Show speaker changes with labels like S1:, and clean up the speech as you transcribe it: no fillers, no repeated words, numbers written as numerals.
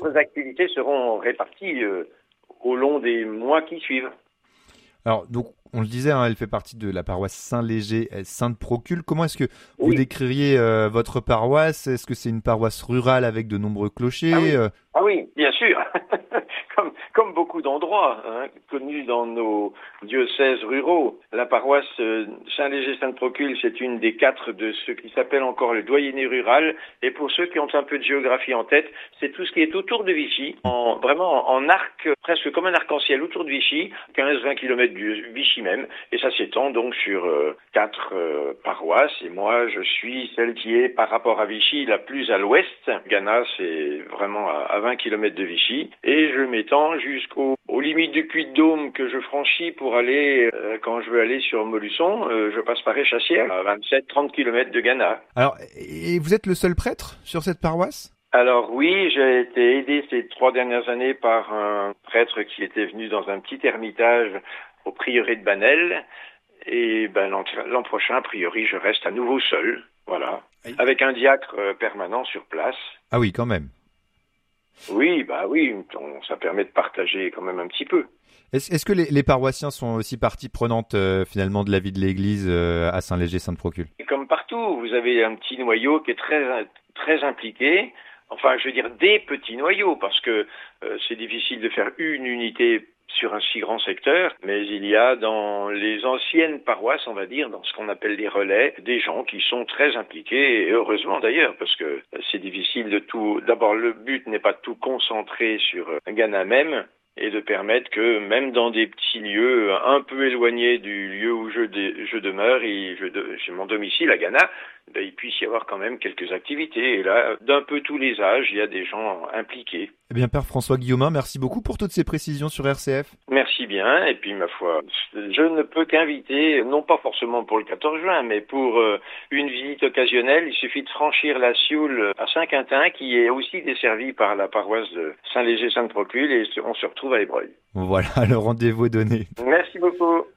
S1: autres activités seront réparties au long des mois qui suivent.
S2: Alors, donc, on le disait, hein, elle fait partie de la paroisse Saint-Léger, Sainte-Procule. Comment est-ce que vous
S1: Oui.
S2: décririez votre paroisse? Est-ce que c'est une paroisse rurale avec de nombreux
S1: Ah oui,
S2: clochers?
S1: ah oui, bien sûr. Comme beaucoup d'endroits connus dans nos diocèses ruraux. La paroisse Saint-Léger-Sainte-Procule, c'est une des 4 de ce qui s'appelle encore le doyenné rural. Et pour ceux qui ont un peu de géographie en tête, c'est tout ce qui est autour de Vichy, vraiment en arc, presque comme un arc-en-ciel autour de Vichy, 15-20 km du Vichy même. Et ça s'étend donc sur 4 paroisses. Et moi, je suis celle qui est, par rapport à Vichy, la plus à l'ouest. Gannat, c'est vraiment à 20 km de Vichy. Et je m'étends aux limites du Puy-de-Dôme que je franchis pour aller, quand je veux aller sur Molusson, je passe par Échassières, à 27-30 km de Gannat.
S2: Alors, et vous êtes le seul prêtre sur cette paroisse?
S1: Alors oui, j'ai été aidé ces 3 dernières années par un prêtre qui était venu dans un petit ermitage au prieuré de Banel. Et l'an prochain, a priori, je reste à nouveau seul, voilà, avec un diacre permanent sur place.
S2: Ah oui, quand même.
S1: Oui, ça permet de partager quand même un petit peu.
S2: Est-ce que les paroissiens sont aussi partie prenante finalement de la vie de l'Église à Saint-Léger-Sainte-Procule?
S1: Et comme partout, vous avez un petit noyau qui est très, très impliqué. Enfin, je veux dire des petits noyaux, parce que c'est difficile de faire une unité sur un si grand secteur, mais il y a dans les anciennes paroisses, on va dire, dans ce qu'on appelle les relais, des gens qui sont très impliqués, et heureusement d'ailleurs, parce que c'est difficile de tout... D'abord, le but n'est pas de tout concentrer sur Gannat même, et de permettre que même dans des petits lieux un peu éloignés du lieu où je demeure et j'ai mon domicile à Gannat, il puisse y avoir quand même quelques activités. Et là, d'un peu tous les âges, il y a des gens impliqués.
S2: Eh bien, Père François Guillaumin, merci beaucoup pour toutes ces précisions sur RCF.
S1: Merci bien, et puis ma foi, je ne peux qu'inviter, non pas forcément pour le 14 juin, mais pour une visite occasionnelle, il suffit de franchir la Sioule à Saint-Quentin, qui est aussi desservie par la paroisse de Saint-Léger-Sainte-Procule, et on se retrouve à Ébreuil.
S2: Voilà, le rendez-vous est donné.
S1: Merci beaucoup.